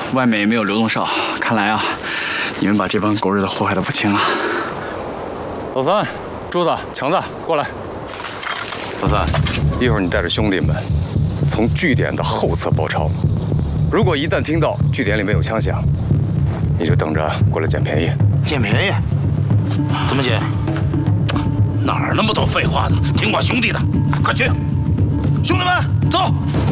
外面也没有流动哨，看来啊，你们把这帮狗日的祸害得不轻啊！ 老三，柱子、强子，过来。老三，一会儿你带着兄弟们从据点的后侧包抄。如果一旦听到据点里面有枪响，你就等着过来捡便宜。 捡便宜？怎么捡？ 哪儿那么多废话呢？听我兄弟的，快去！ 兄弟们，走！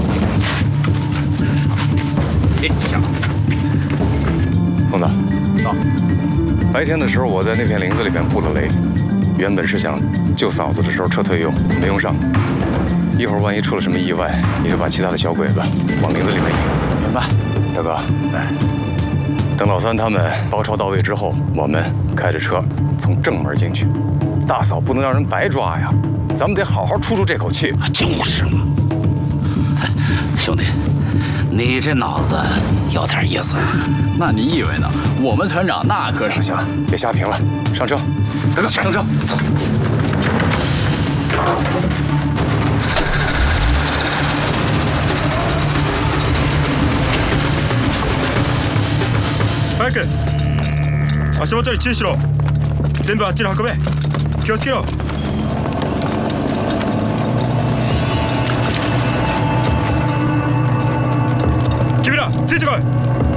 下。 疯子，到。白天的时候，我在那片林子里面布了雷，原本是想救嫂子的时候撤退用，没用上。一会儿万一出了什么意外，你就把其他的小鬼子往林子里面引。 明白， 大哥。哎。等老三他们包抄到位之后，我们开着车从正门进去。大嫂不能让人白抓呀，咱们得好好出这口气。 就是嘛，兄弟，你这脑子有点意思。 那你以为呢？我们团长那可是…… 行了，别瞎评了，上车。大哥，上车，走。 早く足元に注意しろ。全部あっちに運べ。気をつけろ。君らついてこい。